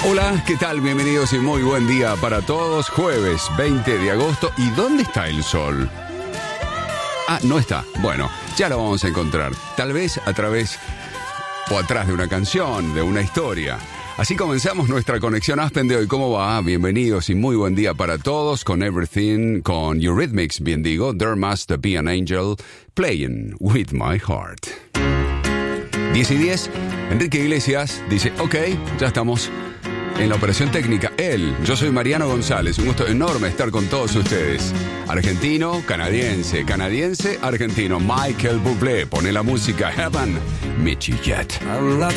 Hola, ¿qué tal? Bienvenidos y muy buen día para todos. Jueves 20 de agosto. ¿Y dónde está el sol? Ah, no está. Bueno, ya lo vamos a encontrar. Tal vez a través o atrás de una canción, de una historia. Así comenzamos nuestra conexión Aspen de hoy. ¿Cómo va? Bienvenidos y muy buen día para todos con Everything, con Eurythmics, bien digo. There Must Be an Angel, Playing With My Heart. 10:10, Enrique Iglesias dice, ok, ya estamos en la operación técnica. Yo soy Mariano González, un gusto enorme estar con todos ustedes. Argentino, canadiense, argentino, Michael Bublé, pone la música Heaven, Mitchy Jet.